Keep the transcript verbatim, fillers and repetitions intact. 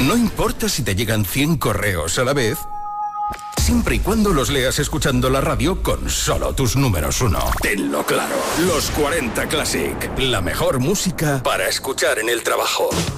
No importa si te llegan cien correos a la vez, siempre y cuando los leas escuchando la radio con solo tus números uno. Tenlo claro. Los cuarenta Classic. La mejor música para escuchar en el trabajo.